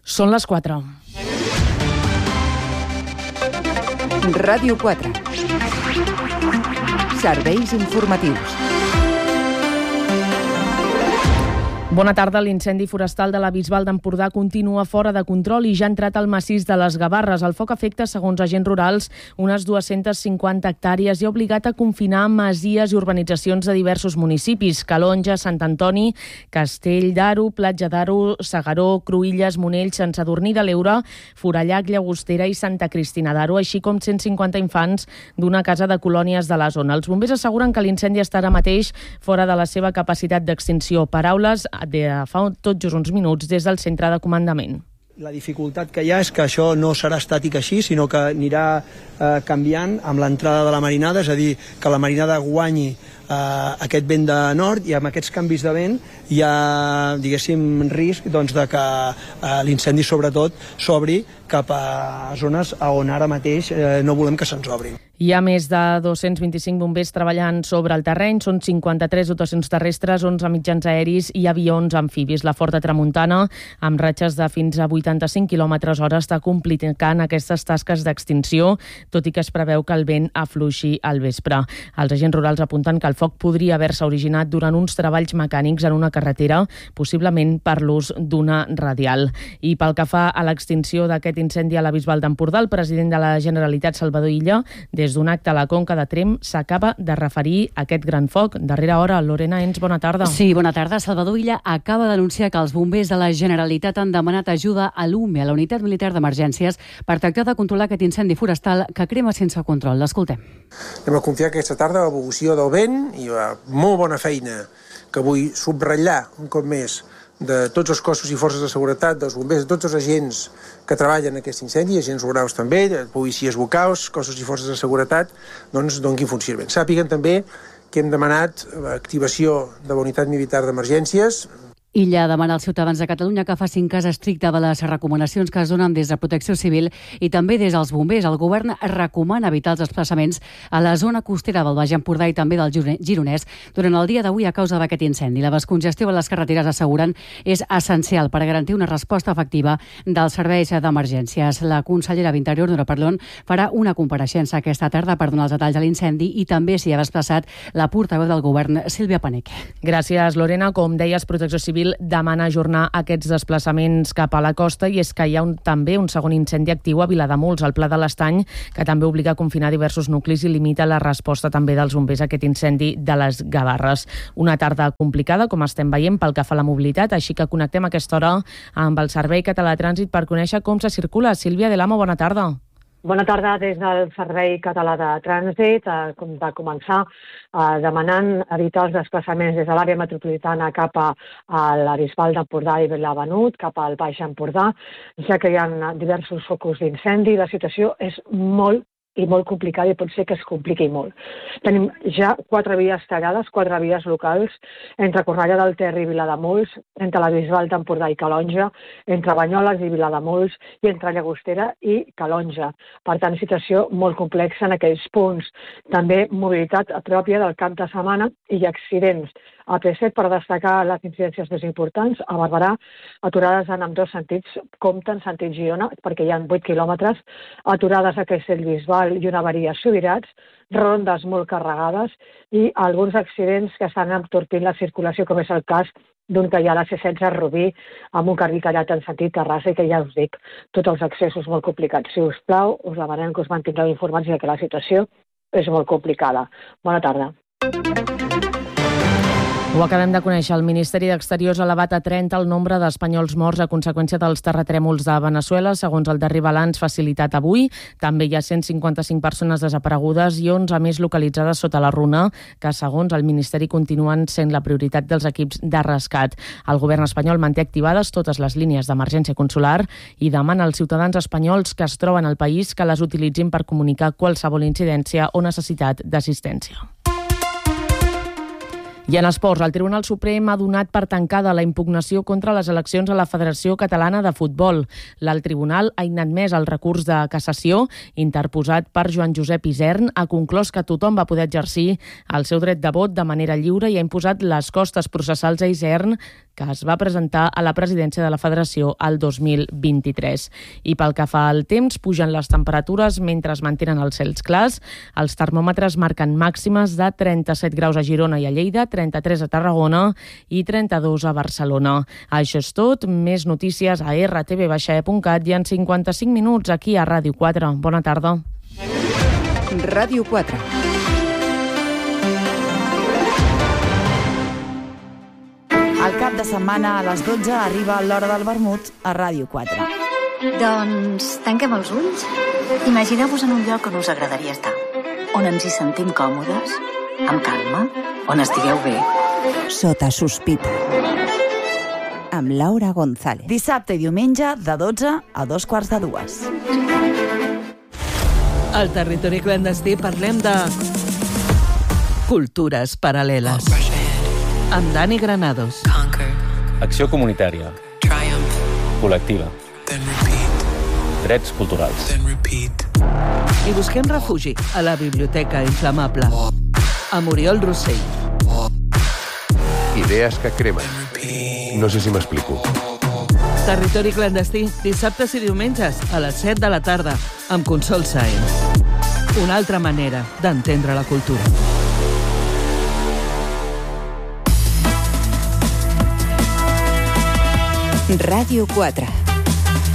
Són les 4. Ràdio 4. Serveis informatius. Bona tarda. L'incendi forestal de la Bisbal d'Empordà continua fora de control i ja ha entrat al massís de les Gavarres. El foc afecta, segons agents rurals, unes 250 hectàrees i ha obligat a confinar masies i urbanitzacions de diversos municipis: Calonja, Sant Antoni, Castell d'Aro, Platja d'Aro, Segaró, Cruïlles, Monells, Sant Sadurní de l'Eure, Forallac, Llagostera i Santa Cristina d'Aro, així com 150 infants d'una casa de colònies de la zona. Els bombers asseguren que l'incendi està ara mateix fora de la seva capacitat d'extinció. Paraules de fa tot just uns minuts des del centre de comandament. La dificultat que hi ha és que això no serà estàtic així, sinó que anirà canviant amb l'entrada de la marinada, és a dir, que la marinada guanyi aquest vent de nord, i amb aquests canvis de vent hi ha, diguéssim, risc doncs, de que l'incendi sobretot s'obri cap a zones on ara mateix no volem que se'ns obrin. Hi ha més de 225 bombers treballant sobre el terreny, són 53 dotacions terrestres, 11 mitjans aeris i avions amfibis. La forta tramuntana, amb ratxes de fins a 85 km/h, està complicant aquestes tasques d'extinció, tot i que es preveu que el vent afluixi al vespre. Els agents rurals apunten que el foc podria haver-se originat durant uns treballs mecànics en una carretera, possiblement per l'ús d'una radial. I pel que fa a l'extinció d'aquest incendi a la Bisbal d'Empordà, el president de la Generalitat, Salvador Illa, des d'un acte a la Conca de Tremp, s'acaba de referir a aquest gran foc. Darrere hora, Lorena Ens, bona tarda. Sí, bona tarda. Salvador Illa acaba d'anunciar que els bombers de la Generalitat han demanat ajuda a l'UME, a la Unitat Militar d'Emergències, per tractar de controlar aquest incendi forestal que crema sense control. L'escoltem. Anem a confiar aquesta tarda l'evolució del vent i la molt bona feina que vull subratllar un cop més de tots els cossos i forces de seguretat, dels bombers, de tots els agents que treballen en aquest incendi, agents rurals també, policies locals, cossos i forces de seguretat, doncs donin funcionament. Sàpiguen també que hem demanat l'activació de la Unitat Militar d'Emergències. Illa demana als ciutadans de Catalunya que facin cas estricte de les recomanacions que es donen des de Protecció Civil i també des dels bombers. El govern recomana evitar els desplaçaments a la zona costera del Baix Empordà i també del Gironès durant el dia d'avui a causa d'aquest incendi. La descongestió de les carreteres, asseguren, és essencial per garantir una resposta efectiva dels serveis d'emergències. La consellera d'Interior, Nora Parlon, farà una compareixença aquesta tarda per donar els detalls de l'incendi i també s'hi ha desplaçat la portaveu del govern, Sílvia Paneque. Gràcies, Lorena. Com deies, Protecció Civil demana ajornar aquests desplaçaments cap a la costa, i és que hi ha també un segon incendi actiu a Vilademuls, al Pla de l'Estany, que també obliga a confinar diversos nuclis i limita la resposta també dels bombers a aquest incendi de les Gavarres. Una tarda complicada, com estem veient, pel que fa a la mobilitat, així que connectem a aquesta hora amb el Servei Català de Trànsit per conèixer com se circula. Sílvia de l'Amo, bona tarda. Bona tarda. Des del Servei Català de Trànsit va començar demanant evitar els desplaçaments des de l'àrea metropolitana cap a la Bisbal d'Empordà i Vilavenut, cap al Baix Empordà, ja que hi ha diversos focus d'incendi. La situació és molt complicada i pot ser que es compliqui molt. Tenim ja 4 vies tallades, 4 vies locals, entre Cornellà del Ter i Vilademuls, entre la Bisbal d'Empordà i Calonja, entre Banyoles i Vilademuls i entre Llagostera i Calonja. Per tant, situació molt complexa en aquells punts. També mobilitat pròpia del cap de setmana i accidents. A P7, per destacar les incidències més importants, a Barberà, aturades en ambdós sentits, compten sentit Girona, perquè hi ha 8 quilòmetres, aturades a Castellbisbal i una avaria a Subirats, rondes molt carregades i alguns accidents que estan entorpint la circulació, com és el cas d'un que hi ha a la C16 a Rubí, amb un carril tallat en sentit Terrassa, i que ja us dic, tots els accessos molt complicats. Si us plau, us demanem que us mantindreu informats de que la situació és molt complicada. Bona tarda. Ho acabem de conèixer. El Ministeri d'Exteriors ha elevat a 30 el nombre d'espanyols morts a conseqüència dels terratrèmols de Veneçuela, segons el darrer balanç facilitat avui. També hi ha 155 persones desaparegudes i 11 més localitzades sota la runa, que segons el Ministeri continuen sent la prioritat dels equips de rescat. El govern espanyol manté activades totes les línies d'emergència consular i demana als ciutadans espanyols que es troben al país que les utilitzin per comunicar qualsevol incidència o necessitat d'assistència. I en esports, el Tribunal Suprem ha donat per tancada la impugnació contra les eleccions a la Federació Catalana de Futbol. El tribunal ha inadmès el recurs de cassació interposat per Joan Josep Isern, ha conclòs que tothom va poder exercir el seu dret de vot de manera lliure i ha imposat les costes processals a Isern que es va presentar a la presidència de la Federació el 2023. I pel que fa al temps, pugen les temperatures mentre es mantenen els cels clars. Els termòmetres marquen màximes de 37 graus a Girona i a Lleida, 33 a Tarragona i 32 a Barcelona. Això és tot. Més notícies a rtv-e.cat i en 55 minuts aquí a Ràdio 4. Bona tarda. Ràdio 4. El cap de setmana a les 12 arriba l'hora del vermut a Ràdio 4. Doncs tanquem els ulls. Imagineu-vos en un lloc on us agradaria estar, on ens hi sentim còmodes, amb calma, on estigueu bé. Sota sospita. Amb Laura González. Dissabte i diumenge de 12 a 2:45. Al territori clandestí parlem de cultures paral·leles. Amb Dani Granados. Acció comunitària. Col·lectiva. Drets culturals. I busquem refugi a la Biblioteca Inflamable. Amb Oriol Rossell. Idees que cremen. No sé si m'explico. Territori clandestí, dissabtes i diumenges a les 7 de la tarda, amb Consol Sáenz. Una altra manera d'entendre la cultura. Ràdio 4.